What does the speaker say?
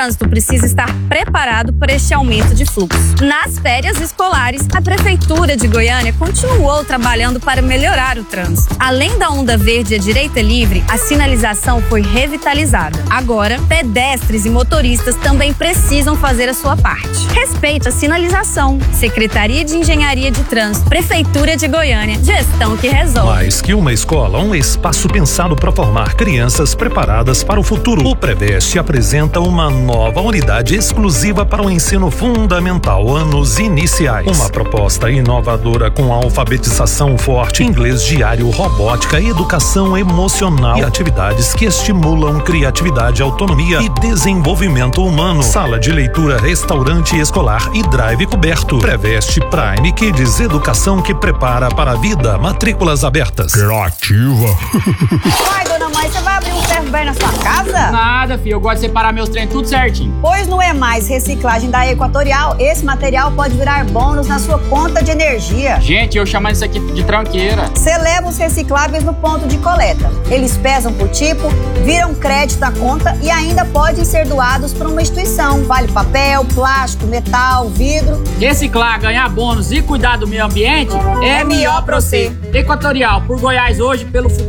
trânsito precisa estar preparado para este aumento de fluxo. Nas férias escolares, a Prefeitura de Goiânia continuou trabalhando para melhorar o trânsito. Além da onda verde e a direita livre, a sinalização foi revitalizada. Agora, pedestres e motoristas também precisam fazer a sua parte. Respeite a sinalização. Secretaria de Engenharia de Trânsito, Prefeitura de Goiânia, gestão que resolve. Mais que uma escola, um espaço pensado para formar crianças preparadas para o futuro. O Preveste apresenta uma nova unidade exclusiva para o ensino fundamental, anos iniciais. Uma proposta inovadora com alfabetização forte, inglês diário, robótica, educação emocional e atividades que estimulam criatividade, autonomia e desenvolvimento humano. Sala de leitura, restaurante escolar e drive coberto. Preveste Prime Kids, educação que prepara para a vida. Matrículas abertas. Criativa. Uai, dona mãe, você vai abrir um ferro velho na sua casa? Nada, filho. Eu gosto de separar meus trem tudo certinho. Pois não é mais reciclagem da Equatorial. Esse material pode virar bônus na sua conta de energia. Gente, eu chamo isso aqui de tranqueira. Você leva os recicláveis no ponto de coleta. Eles pesam por tipo, viram crédito na conta e ainda podem ser doados para uma instituição. Vale papel, plástico, metal, vidro. Reciclar, ganhar bônus e cuidar do meio ambiente é melhor pra você. Equatorial, por Goiás hoje, pelo futuro.